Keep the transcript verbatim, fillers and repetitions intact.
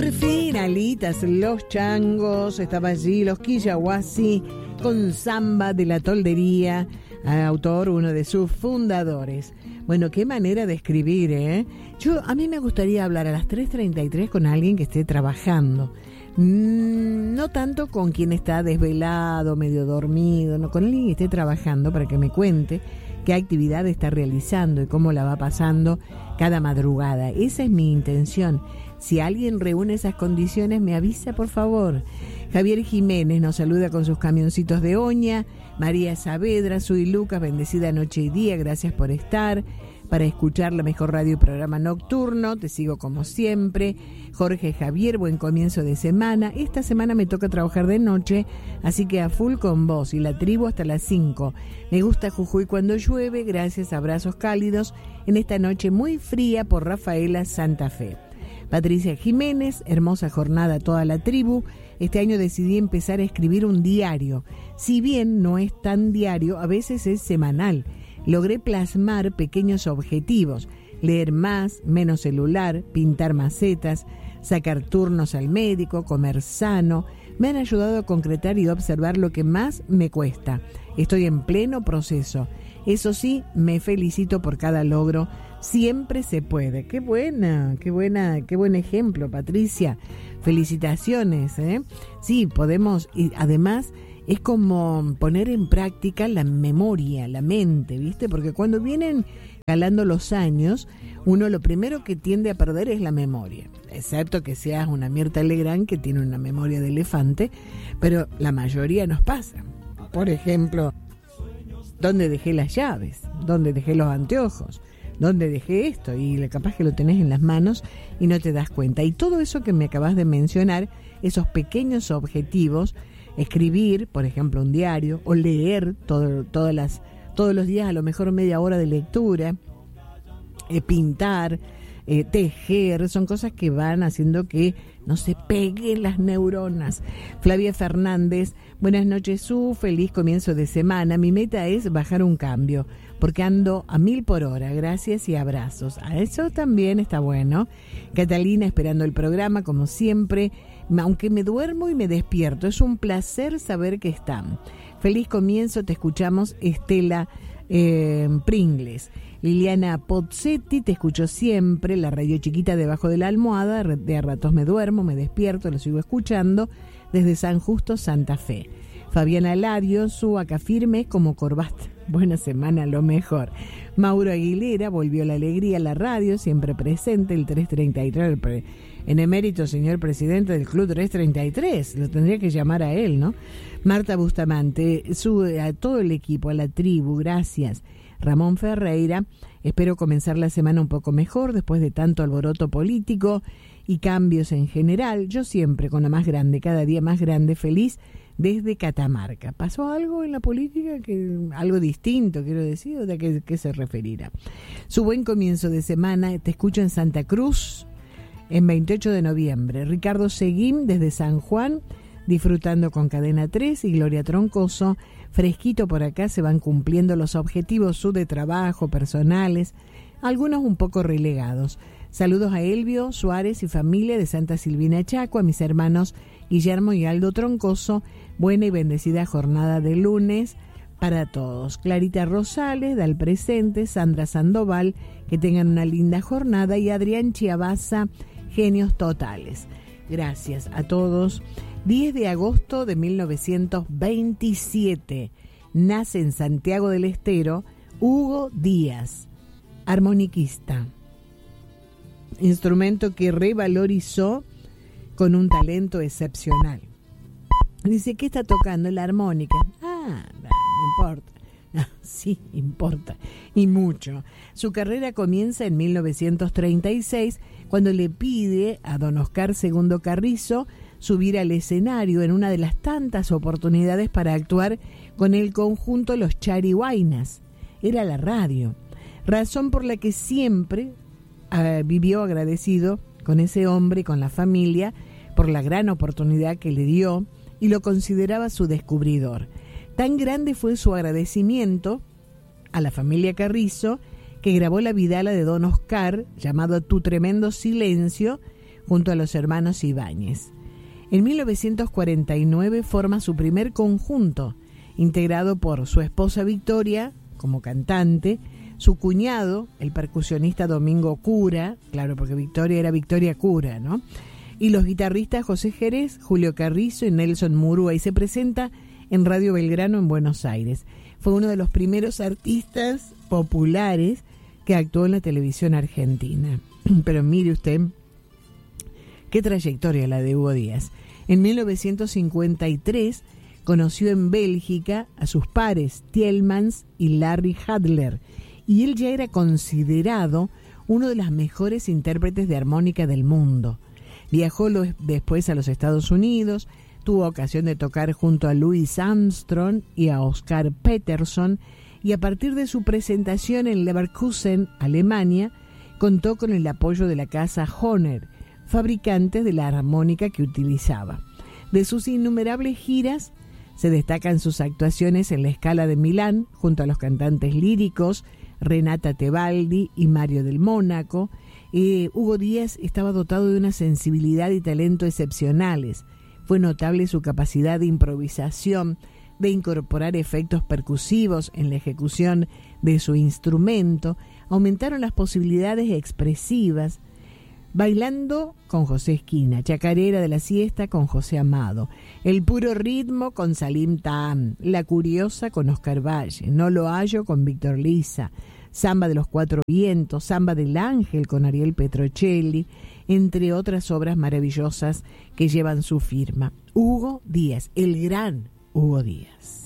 Por fin, alitas, los changos, estaba allí, los Quillahuasi, con samba de la toldería, autor, uno de sus fundadores. Bueno, qué manera de escribir, ¿eh? Yo, a mí me gustaría hablar a las tres treinta y tres con alguien que esté trabajando. Mm, no tanto con quien está desvelado, medio dormido, no, con alguien que esté trabajando para que me cuente qué actividad está realizando y cómo la va pasando cada madrugada. Esa es mi intención. Si alguien reúne esas condiciones, me avisa, por favor. Javier Jiménez nos saluda con sus camioncitos de Oña. María Saavedra, soy Lucas, bendecida noche y día, gracias por estar. Para escuchar la mejor radio y programa nocturno, te sigo como siempre. Jorge Javier, buen comienzo de semana. Esta semana me toca trabajar de noche, así que a full con vos y la tribu hasta las cinco. Me gusta Jujuy cuando llueve, gracias, abrazos cálidos en esta noche muy fría por Rafaela Santa Fe. Patricia Jiménez, hermosa jornada a toda la tribu. Este año decidí empezar a escribir un diario. Si bien no es tan diario, a veces es semanal. Logré plasmar pequeños objetivos, leer más, menos celular, pintar macetas, sacar turnos al médico, comer sano. Me han ayudado a concretar y observar lo que más me cuesta. Estoy en pleno proceso. Eso sí, me felicito por cada logro. Siempre se puede. Qué buena, qué buena, qué buen ejemplo, Patricia. Felicitaciones, ¿eh? Sí, podemos, y además es como poner en práctica la memoria, la mente, ¿viste? Porque cuando vienen calando los años, uno lo primero que tiende a perder es la memoria. Excepto que seas una Mirta Legrand que tiene una memoria de elefante, pero la mayoría nos pasa. Por ejemplo, ¿dónde dejé las llaves? ¿Dónde dejé los anteojos? ¿Dónde dejé esto? Y capaz que lo tenés en las manos y no te das cuenta. Y todo eso que me acabas de mencionar, esos pequeños objetivos, escribir, por ejemplo, un diario, o leer todo, todas las, todos los días a lo mejor media hora de lectura, eh, pintar, eh, tejer, son cosas que van haciendo que no se peguen las neuronas. Flavia Fernández, buenas noches, Su, feliz comienzo de semana. Mi meta es bajar un cambio, porque ando a mil por hora, gracias y abrazos. A eso también está bueno. Catalina, esperando el programa, como siempre, aunque me duermo y me despierto, es un placer saber que están. Feliz comienzo, te escuchamos, Estela eh, Pringles. Liliana Pozzetti, te escucho siempre, la radio chiquita debajo de la almohada, de a ratos me duermo, me despierto, lo sigo escuchando, desde San Justo, Santa Fe. Fabiana Ladio, su acá firme como corbata. Buena semana, lo mejor. Mauro Aguilera, volvió la alegría a la radio, siempre presente, el tres treinta y tres, en emérito señor presidente del Club tres treinta y tres, lo tendría que llamar a él, ¿no? Marta Bustamante, su, a todo el equipo, a la tribu, gracias. Ramón Ferreira, espero comenzar la semana un poco mejor después de tanto alboroto político y cambios en general. Yo siempre con la más grande, cada día más grande, feliz desde Catamarca. ¿Pasó algo en la política? que Algo distinto, quiero decir, ¿o de qué, qué se referirá? Su buen comienzo de semana, te escucho en Santa Cruz, en veintiocho de noviembre. Ricardo Seguín, desde San Juan, disfrutando con Cadena tres, y Gloria Troncoso, fresquito por acá, se van cumpliendo los objetivos su de trabajo, personales, algunos un poco relegados. Saludos a Elvio Suárez y familia de Santa Silvina Chaco, a mis hermanos Guillermo y Aldo Troncoso, buena y bendecida jornada de lunes para todos. Clarita Rosales, da el presente, Sandra Sandoval, que tengan una linda jornada, y Adrián Chiabaza, genios totales. Gracias a todos. diez de agosto de mil novecientos veintisiete, nace en Santiago del Estero Hugo Díaz, armoniquista, instrumento que revalorizó con un talento excepcional. Dice, ¿qué está tocando? La armónica. Ah, no, no importa. Ah, sí, importa, y mucho. Su carrera comienza en mil novecientos treinta y seis, cuando le pide a don Oscar Segundo Carrizo subir al escenario en una de las tantas oportunidades para actuar con el conjunto Los Charihuaynas. Era la radio, razón por la que siempre uh, vivió agradecido con ese hombre y con la familia por la gran oportunidad que le dio, y lo consideraba su descubridor. Tan grande fue su agradecimiento a la familia Carrizo que grabó la vidala de don Oscar, llamado Tu Tremendo Silencio, junto a los hermanos Ibáñez. En mil novecientos cuarenta y nueve forma su primer conjunto, integrado por su esposa Victoria, como cantante, su cuñado, el percusionista Domingo Cura, claro, porque Victoria era Victoria Cura, ¿no? Y los guitarristas José Jerez, Julio Carrizo y Nelson Murúa, y se presenta en Radio Belgrano en Buenos Aires. Fue uno de los primeros artistas populares que actuó en la televisión argentina. Pero mire usted, qué trayectoria la de Hugo Díaz. En mil novecientos cincuenta y tres conoció en Bélgica a sus pares Tielmans y Larry Hadler, y él ya era considerado uno de los mejores intérpretes de armónica del mundo. Viajó lo, después a los Estados Unidos, tuvo ocasión de tocar junto a Louis Armstrong y a Oscar Peterson, y a partir de su presentación en Leverkusen, Alemania, contó con el apoyo de la casa Hohner, fabricante de la armónica que utilizaba. De sus innumerables giras se destacan sus actuaciones en la Scala de Milán junto a los cantantes líricos Renata Tebaldi y Mario del Mónaco. Eh, Hugo Díaz estaba dotado de una sensibilidad y talento excepcionales. Fue notable su capacidad de improvisación, de incorporar efectos percusivos en la ejecución de su instrumento. Aumentaron las posibilidades expresivas, bailando con José Esquina, Chacarera de la Siesta con José Amado, El Puro Ritmo con Salim Taam, La Curiosa con Oscar Valle, No Lo Hallo con Víctor Lisa, Samba de los Cuatro Vientos, Samba del Ángel con Ariel Petrocelli, entre otras obras maravillosas que llevan su firma. Hugo Díaz, el gran Hugo Díaz.